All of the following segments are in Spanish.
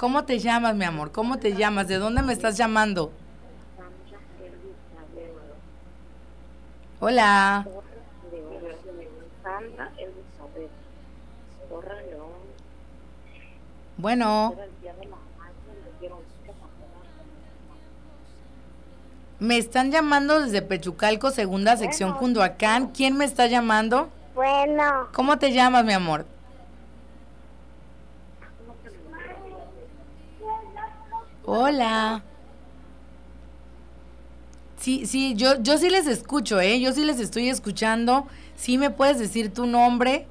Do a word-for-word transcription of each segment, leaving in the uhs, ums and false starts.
¿Cómo te llamas, mi amor? ¿Cómo te llamas? ¿De dónde me estás llamando? Hola. Sandra Elizabeth Torra León. Bueno. Me están llamando desde Pechucalco, segunda sección, Bueno, Cunduacán. ¿Quién me está llamando? Bueno. ¿Cómo te llamas, mi amor? Hola. Sí, sí, yo, yo sí les escucho, ¿eh? Yo sí les estoy escuchando. ¿Sí me puedes decir tu nombre?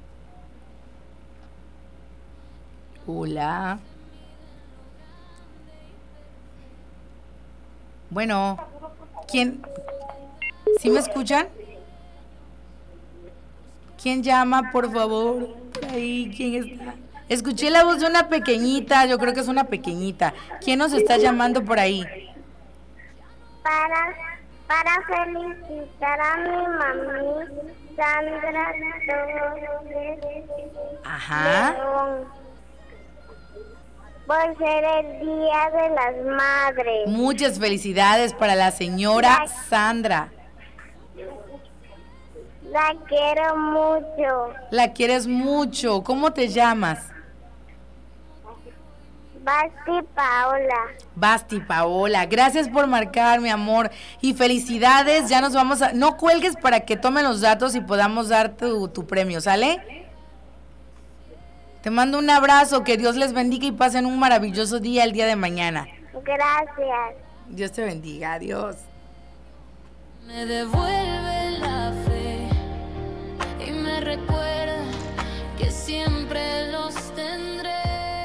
Hola. Bueno, ¿quién? ¿Sí me escuchan? ¿Quién llama, por favor? Por ahí, ¿quién está? Escuché la voz de una pequeñita, yo creo que es una pequeñita. ¿Quién nos está llamando por ahí? Para, para felicitar a mi mami, Sandra Torres Ajá. León, por ser el Día de las Madres. Muchas felicidades para la señora La, Sandra. la quiero mucho. La quieres mucho. ¿Cómo te llamas? Basti Paola. Basti, Paola, gracias por marcar, mi amor, y felicidades. Ya nos vamos a... No cuelgues para que tomen los datos y podamos dar tu, tu premio, ¿sale? Te mando un abrazo, que Dios les bendiga y pasen un maravilloso día el día de mañana. Gracias. Dios te bendiga, adiós. Me devuelve la fe y me recuerda que siempre los tendré.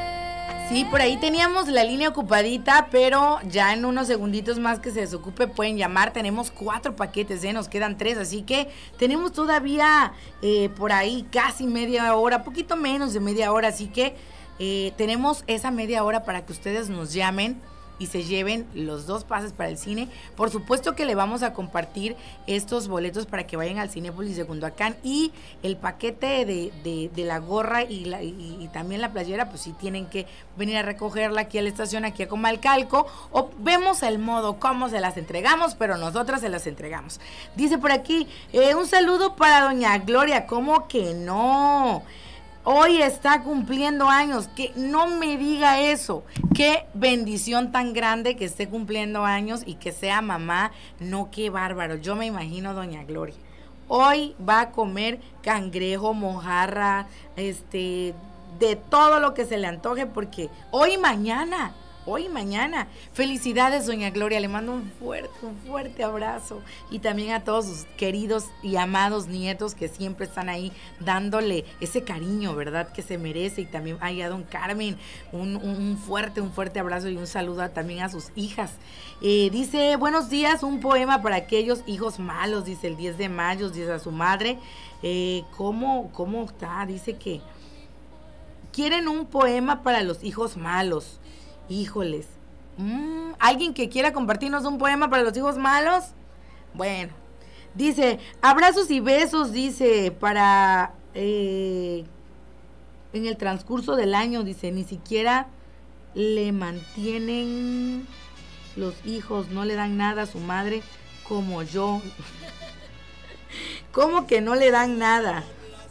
Sí, por ahí teníamos la línea ocupadita, pero ya en unos segunditos más que se desocupe pueden llamar. Tenemos cuatro paquetes, ¿eh? Nos quedan tres, así que tenemos todavía eh, por ahí casi media hora, poquito menos de media hora, así que eh, tenemos esa media hora para que ustedes nos llamen y se lleven los dos pases para el cine. Por supuesto que le vamos a compartir estos boletos para que vayan al Cinépolis de Cunduacán, y el paquete de, de, de la gorra y, la, y, y también la playera, pues sí tienen que venir a recogerla aquí a la estación, aquí a Comalcalco, o vemos el modo cómo se las entregamos, pero nosotras se las entregamos. Dice por aquí, eh, un saludo para doña Gloria. ¿Cómo que no? Hoy está cumpliendo años, que no me diga eso. Qué bendición tan grande que esté cumpliendo años y que sea mamá. No, qué bárbaro. Yo me imagino doña Gloria. Hoy va a comer cangrejo, mojarra, este, de todo lo que se le antoje, porque hoy y mañana, hoy y mañana. Felicidades, doña Gloria. Le mando un fuerte, un fuerte abrazo. Y también a todos sus queridos y amados nietos que siempre están ahí dándole ese cariño, ¿verdad?, que se merece. Y también ahí a don Carmen, un, un, un fuerte, un fuerte abrazo y un saludo a, también a sus hijas. Eh, dice, buenos días, un poema para aquellos hijos malos, dice el diez de mayo, dice a su madre. Eh, ¿cómo, ¿Cómo está? Dice que quieren un poema para los hijos malos. Híjoles. Mm, ¿Alguien que quiera compartirnos un poema para los hijos malos? Bueno. Dice, abrazos y besos, dice, para... Eh, en el transcurso del año, dice, ni siquiera le mantienen los hijos, no le dan nada a su madre como yo. ¿Cómo que no le dan nada?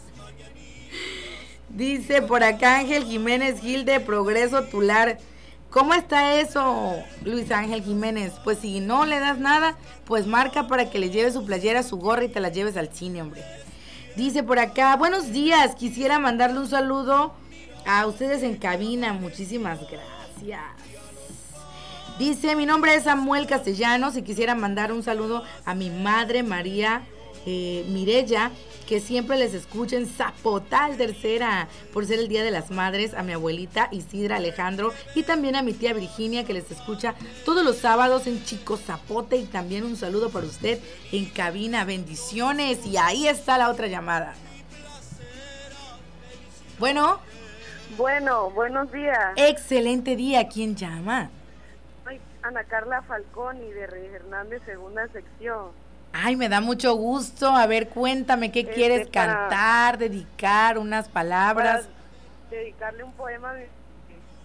Dice por acá Ángel Jiménez Gil de Progreso Tular. ¿Cómo está eso, Luis Ángel Jiménez? Pues si no le das nada, pues marca para que le lleves su playera, su gorra y te la lleves al cine, hombre. Dice por acá, buenos días, quisiera mandarle un saludo a ustedes en cabina, muchísimas gracias. Dice, mi nombre es Samuel Castellanos y quisiera mandar un saludo a mi madre María eh, Mirella, que siempre les escucha en Zapotal Tercera, por ser el Día de las Madres, a mi abuelita Isidra Alejandro y también a mi tía Virginia, que les escucha todos los sábados en Chico Zapote, y también un saludo para usted en cabina, bendiciones. Y ahí está la otra llamada. Bueno. Bueno, buenos días. Excelente día, ¿quién llama? Soy Ana Carla Falcón y de Reyes Hernández, segunda sección. Ay, me da mucho gusto. A ver, cuéntame, ¿qué este, quieres para, cantar, dedicar, unas palabras? Dedicarle un poema a mi